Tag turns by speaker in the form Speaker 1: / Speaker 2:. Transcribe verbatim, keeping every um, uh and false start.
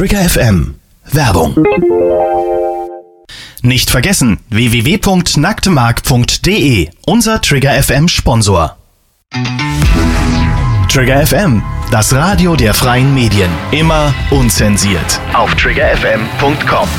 Speaker 1: Trigger F M. Werbung. Nicht vergessen, w w w punkt nacktemark punkt d e, unser Trigger F M Sponsor. Trigger F M, das Radio der freien Medien. Immer unzensiert. Auf trigger f m punkt com.